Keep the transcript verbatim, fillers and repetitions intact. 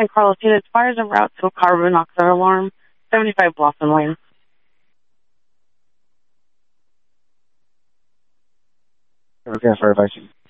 San Carlos units, fires en route to a carbon monoxide alarm, seventy-five Blossom Lane. Okay, for advice.